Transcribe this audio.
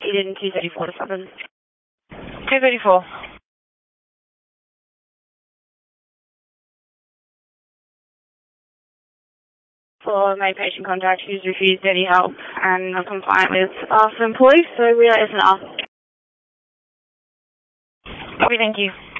in 234 to 7. 234. For my patient contact who's refused any help and not compliant with our employees, so we are S&R. Copy, thank you.